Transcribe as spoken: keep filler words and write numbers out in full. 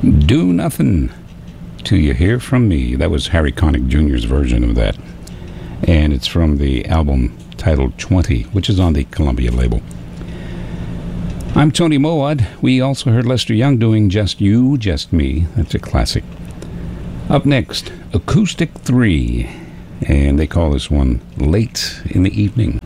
Do Nothing Till You Hear From Me. That was Harry Connick Junior's version of that. And it's from the album titled twenty, which is on the Columbia label. I'm Tony Mowat. We also heard Lester Young doing Just You, Just Me. That's a classic. Up next, Acoustic three. And they call this one Late in the Evening.